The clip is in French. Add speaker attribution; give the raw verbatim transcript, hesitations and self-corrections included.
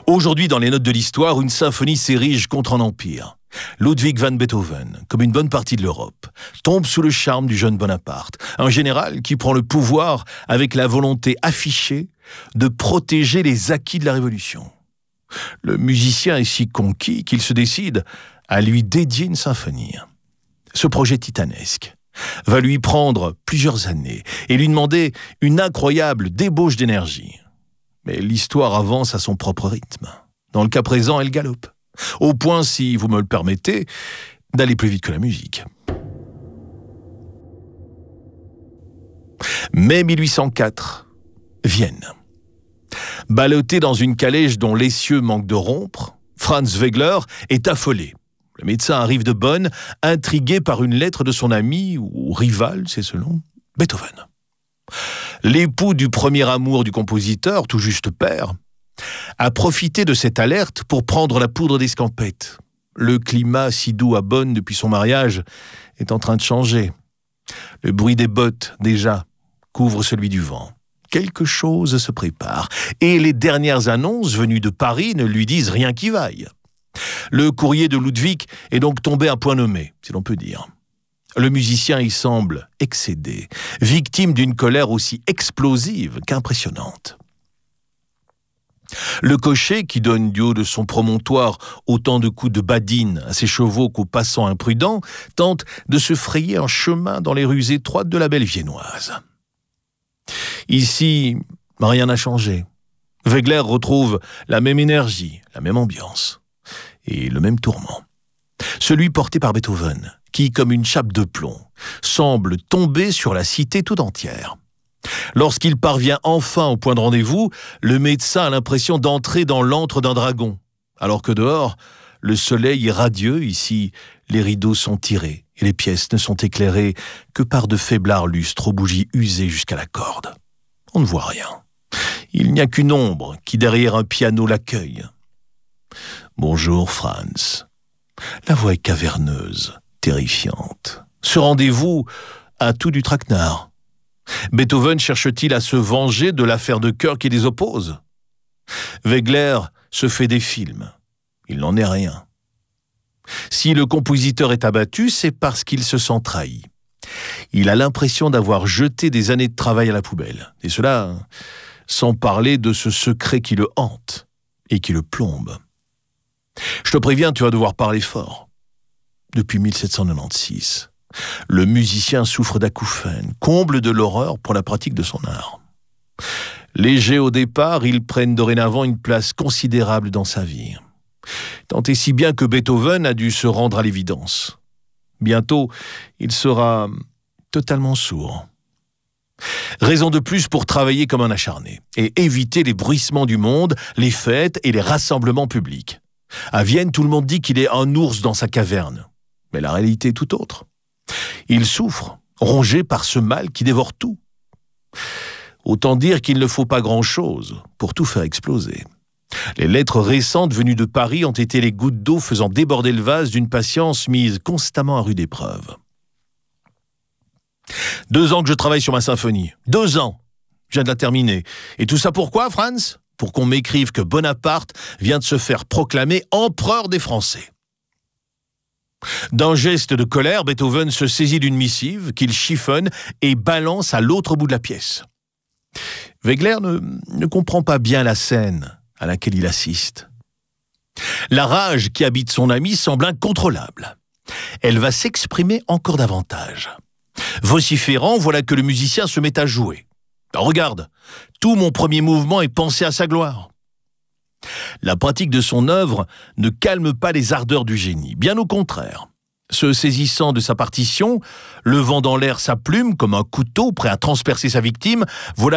Speaker 1: Aujourd'hui, dans les notes de l'histoire, une symphonie s'érige contre un empire. Ludwig van Beethoven, comme une bonne partie de l'Europe, tombe sous le charme du jeune Bonaparte, un général qui prend le pouvoir avec la volonté affichée de protéger les acquis de la Révolution. Le musicien est si conquis qu'il se décide à lui dédier une symphonie. Ce projet titanesque va lui prendre plusieurs années et lui demander une incroyable débauche d'énergie. Mais l'histoire avance à son propre rythme. Dans le cas présent, elle galope. Au point, si vous me le permettez, d'aller plus vite que la musique. Mai mille huit cent quatre, Vienne. Ballotté dans une calèche dont l'essieu manque de rompre, Franz Wegler est affolé. Le médecin arrive de Bonn, intrigué par une lettre de son ami, ou rival, c'est selon, Beethoven. L'époux du premier amour du compositeur, tout juste père, a profité de cette alerte pour prendre la poudre d'escampette. Le climat si doux à Bonn depuis son mariage est en train de changer. Le bruit des bottes, déjà, couvre celui du vent. Quelque chose se prépare, et les dernières annonces venues de Paris ne lui disent rien qui vaille. Le courrier de Ludwig est donc tombé à point nommé, si l'on peut dire. Le musicien y semble excédé, victime d'une colère aussi explosive qu'impressionnante. Le cocher, qui donne du haut de son promontoire autant de coups de badine à ses chevaux qu'aux passants imprudents, tente de se frayer un chemin dans les rues étroites de la belle viennoise. Ici, rien n'a changé. Wegler retrouve la même énergie, la même ambiance et le même tourment. Celui porté par Beethoven, qui, comme une chape de plomb, semble tomber sur la cité tout entière. Lorsqu'il parvient enfin au point de rendez-vous, le médecin a l'impression d'entrer dans l'antre d'un dragon. Alors que dehors, le soleil est radieux, ici, les rideaux sont tirés et les pièces ne sont éclairées que par de faiblards lustres aux bougies usées jusqu'à la corde. On ne voit rien. Il n'y a qu'une ombre qui, derrière un piano, l'accueille. « Bonjour, Franz. » La voix est caverneuse, terrifiante. Ce rendez-vous a tout du traquenard. Beethoven cherche-t-il à se venger de l'affaire de cœur qui les oppose? Wegler se fait des films. Il n'en est rien. Si le compositeur est abattu, c'est parce qu'il se sent trahi. Il a l'impression d'avoir jeté des années de travail à la poubelle. Et cela, sans parler de ce secret qui le hante et qui le plombe. Je te préviens, tu vas devoir parler fort. Depuis mille sept cent quatre-vingt-seize, le musicien souffre d'acouphènes, comble de l'horreur pour la pratique de son art. Léger au départ, ils prennent dorénavant une place considérable dans sa vie. Tant et si bien que Beethoven a dû se rendre à l'évidence. Bientôt, il sera totalement sourd. Raison de plus pour travailler comme un acharné et éviter les bruissements du monde, les fêtes et les rassemblements publics. À Vienne, tout le monde dit qu'il est un ours dans sa caverne. Mais la réalité est tout autre. Il souffre, rongé par ce mal qui dévore tout. Autant dire qu'il ne faut pas grand-chose pour tout faire exploser. Les lettres récentes venues de Paris ont été les gouttes d'eau faisant déborder le vase d'une patience mise constamment à rude épreuve. Deux ans que je travaille sur ma symphonie. Deux ans. Je viens de la terminer. Et tout ça pourquoi, Franz ? Pour qu'on m'écrive que Bonaparte vient de se faire proclamer empereur des Français. D'un geste de colère, Beethoven se saisit d'une missive qu'il chiffonne et balance à l'autre bout de la pièce. Wegler ne, ne comprend pas bien la scène à laquelle il assiste. La rage qui habite son ami semble incontrôlable. Elle va s'exprimer encore davantage. Vociférant, voilà que le musicien se met à jouer. Regarde, tout mon premier mouvement est pensé à sa gloire. La pratique de son œuvre ne calme pas les ardeurs du génie, bien au contraire. Se saisissant de sa partition, levant dans l'air sa plume comme un couteau prêt à transpercer sa victime, voilà